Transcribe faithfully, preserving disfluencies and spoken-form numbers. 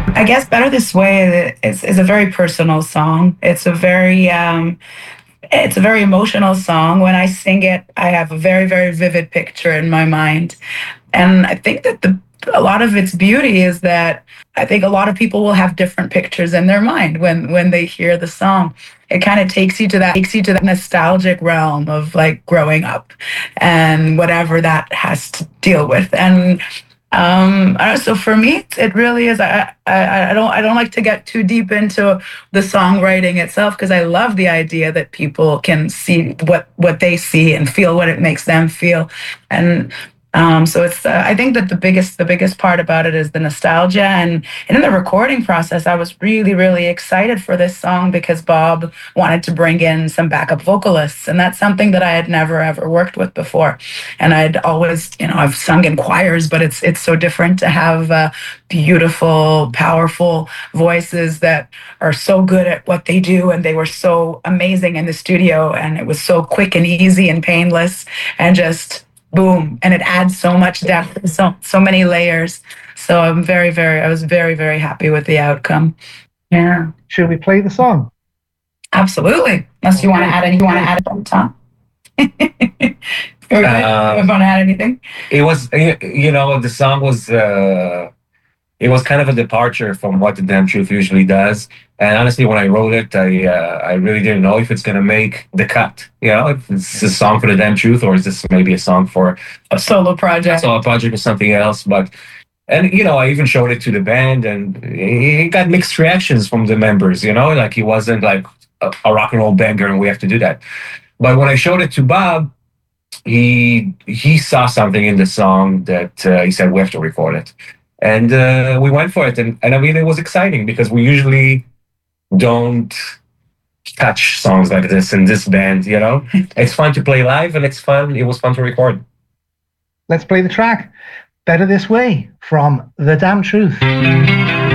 I guess Better This Way is, is a very personal song. It's a very um, it's a very emotional song. When I sing it, I have a very, very vivid picture in my mind. And I think that the a lot of its beauty is that I think a lot of people will have different pictures in their mind when when they hear the song. It kind of takes you to that takes you to that nostalgic realm of like growing up and whatever that has to deal with. And um, I don't know, so for me, it really is. I, I I don't I don't like to get too deep into the songwriting itself because I love the idea that people can see what what they see and feel what it makes them feel, and um, so it's. Uh, I think that the biggest the biggest part about it is the nostalgia, and, and in the recording process, I was really really excited for this song because Bob wanted to bring in some backup vocalists, and that's something that I had never ever worked with before, and I'd always you know I've sung in choirs, but it's it's so different to have uh, beautiful, powerful voices that are so good at what they do, and they were so amazing in the studio, and it was so quick and easy and painless, and just boom, and it adds so much depth, so so many layers. So I'm very, very, I was very, very happy with the outcome. Yeah, Should we play the song? absolutely. Unless you want to Okay. add any, you want to add it on top. Or Uh, you want to add anything? it was, you you know, the song was, uh, it was kind of a departure from what the Damn Truth usually does. And honestly, when I wrote it, I uh, I really didn't know if it's gonna make the cut. You know, if it's a song for the Damn Truth, or is this maybe a song for A solo a project. solo project or something else? But and you know, I even showed it to the band, and it got mixed reactions from the members. You know, like he wasn't like a, a rock and roll banger, and we have to do that. But when I showed it to Bob, he he saw something in the song that uh, he said we have to record it, and uh, we went for it. And, and I mean, it was exciting because we usually don't touch songs like this in this band. You know, it's fun to play live, and it's fun. It was fun to record. Let's play the track. Better This Way from The Damn Truth.